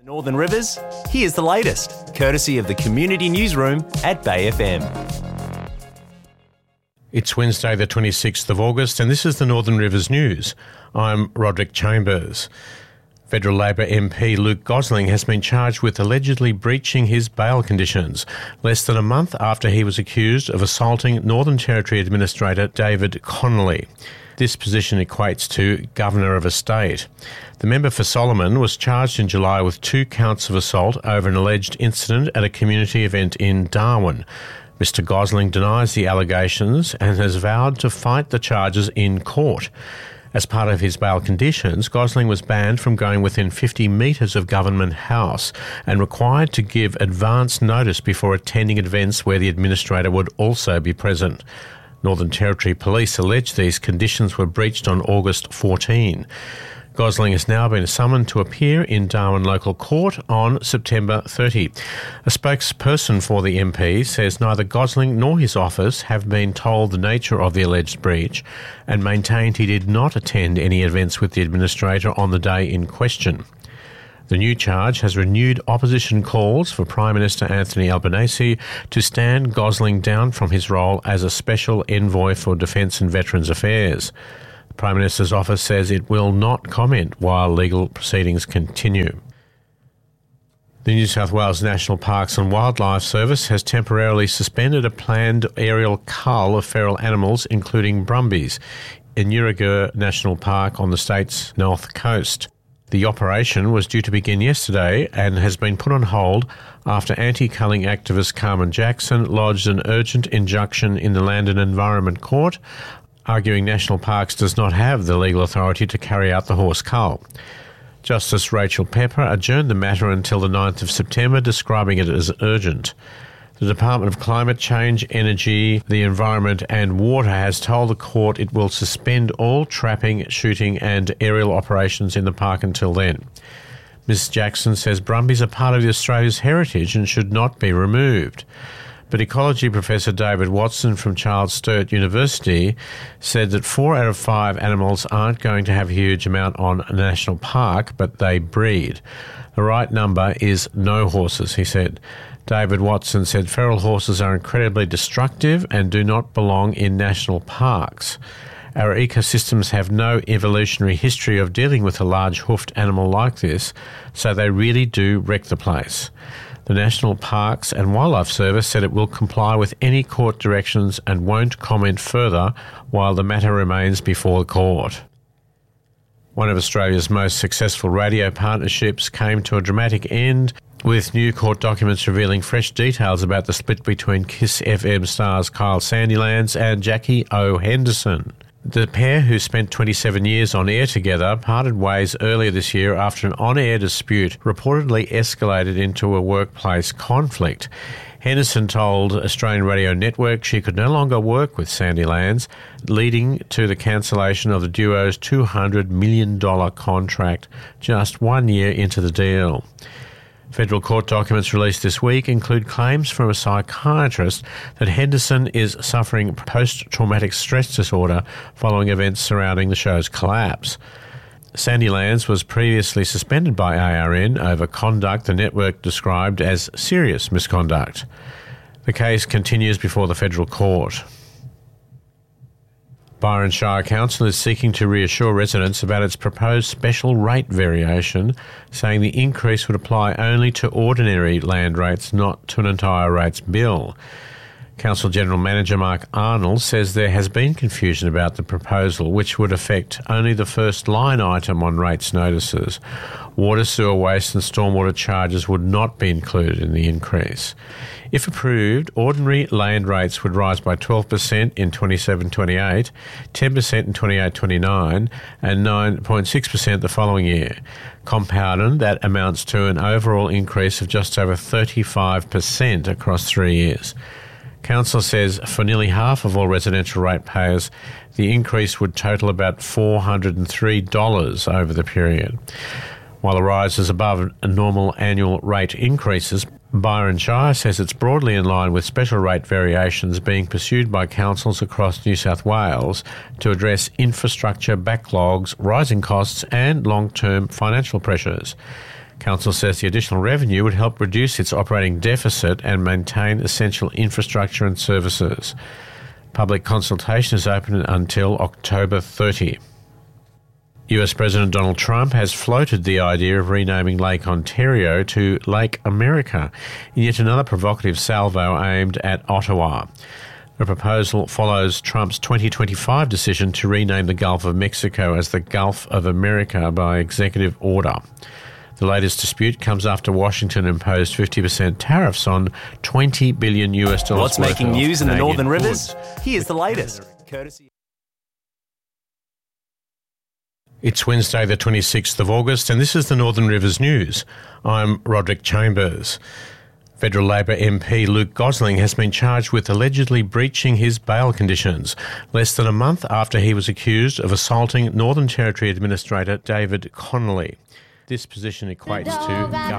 Northern Rivers, here's the latest, courtesy of the Community Newsroom at Bay FM. It's Wednesday the 26th of August and this is the Northern Rivers News. I'm Roderick Chambers. Federal Labor MP Luke Gosling has been charged with allegedly breaching his bail conditions less than a month after he was accused of assaulting Northern Territory Administrator David Connolly. This position equates to Governor of a state. The member for Solomon was charged in July with 2 counts of assault over an alleged incident at a community event in Darwin. Mr Gosling denies the allegations and has vowed to fight the charges in court. As part of his bail conditions, Gosling was banned from going within 50 metres of Government House and required to give advance notice before attending events where the administrator would also be present. Northern Territory Police allege these conditions were breached on August 14. Gosling has now been summoned to appear in Darwin Local Court on September 30. A spokesperson for the MP says neither Gosling nor his office have been told the nature of the alleged breach and maintained he did not attend any events with the administrator on the day in question. The new charge has renewed opposition calls for Prime Minister Anthony Albanese to stand Gosling down from his role as a special envoy for Defence and Veterans Affairs. The Prime Minister's office says it will not comment while legal proceedings continue. The New South Wales National Parks and Wildlife Service has temporarily suspended a planned aerial cull of feral animals, including brumbies, in Yurragur National Park on the state's north coast. The operation was due to begin yesterday and has been put on hold after anti-culling activist Carmen Jackson lodged an urgent injunction in the Land and Environment Court, arguing National Parks does not have the legal authority to carry out the horse cull. Justice Rachel Pepper adjourned the matter until the 9th of September, describing it as urgent. The Department of Climate Change, Energy, the Environment and Water has told the court it will suspend all trapping, shooting and aerial operations in the park until then. Ms Jackson says brumbies are part of Australia's heritage and should not be removed. But ecology professor David Watson from Charles Sturt University said that 4 out of 5 animals aren't going to have a huge amount on a national park, but they breed. The right number is no horses, he said. David Watson said feral horses are incredibly destructive and do not belong in national parks. Our ecosystems have no evolutionary history of dealing with a large hoofed animal like this, so they really do wreck the place. The National Parks and Wildlife Service said it will comply with any court directions and won't comment further while the matter remains before the court. One of Australia's most successful radio partnerships came to a dramatic end, with new court documents revealing fresh details about the split between Kiss FM stars Kyle Sandilands and Jackie O. Henderson. The pair, who spent 27 years on air together, parted ways earlier this year after an on-air dispute reportedly escalated into a workplace conflict. Henderson told Australian Radio Network she could no longer work with Sandilands, leading to the cancellation of the duo's $200 million contract just 1 year into the deal. Federal court documents released this week include claims from a psychiatrist that Henderson is suffering post-traumatic stress disorder following events surrounding the show's collapse. Sandilands was previously suspended by ARN over conduct the network described as serious misconduct. The case continues before the federal court. Byron Shire Council is seeking to reassure residents about its proposed special rate variation, saying the increase would apply only to ordinary land rates, not to an entire rates bill. Council General Manager Mark Arnold says there has been confusion about the proposal, which would affect only the first line item on rates notices. Water, sewer waste and stormwater charges would not be included in the increase. If approved, ordinary land rates would rise by 12% in 27-28, 10% in 28-29 and 9.6% the following year. Compounded, that amounts to an overall increase of just over 35% across 3 years. Council says for nearly half of all residential ratepayers, the increase would total about $403 over the period. While the rise is above normal annual rate increases, Byron Shire says it's broadly in line with special rate variations being pursued by councils across New South Wales to address infrastructure backlogs, rising costs and long-term financial pressures. Council says the additional revenue would help reduce its operating deficit and maintain essential infrastructure and services. Public consultation is open until October 30. US President Donald Trump has floated the idea of renaming Lake Ontario to Lake America in yet another provocative salvo aimed at Ottawa. The proposal follows Trump's 2025 decision to rename the Gulf of Mexico as the Gulf of America by executive order. The latest dispute comes after Washington imposed 50% tariffs on $20 billion US. What's making news in the Northern goods. Rivers? Here's the latest. It's Wednesday the 26th of August and this is the Northern Rivers News. I'm Roderick Chambers. Federal Labor MP Luke Gosling has been charged with allegedly breaching his bail conditions less than a month after he was accused of assaulting Northern Territory Administrator David Connolly. This position equates to